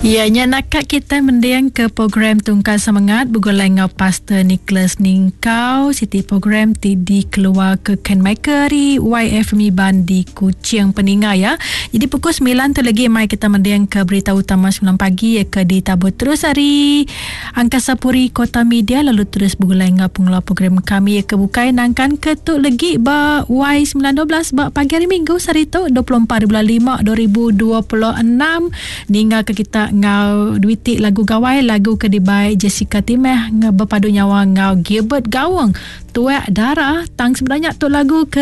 Ianya nakak kita mendiang ke program Tungkal Semangat bergulai ngau Pastor Nicholas Ningkau Siti program di keluar ke Kenmaker di YFMI Ban di Kuching Peningai ya. Jadi pukul 9 tu lagi mai kita mendiang ke berita utama 9 pagi ya ke ditabur terus hari Angkasa Puri Kota Media lalu terus bergulai ngau pengelola program kami ya ke bukai nangkan ketuk lagi ba Y912 ba pagi hari Minggu hari tu 24 bulan 5 2026 ninggal ke kita ngau duitik lagu gawai lagu kedibai Jessica Timeh berpadu nyawa ngau Gilbert Gawang tuak darah tang sebenarnya tu lagu ke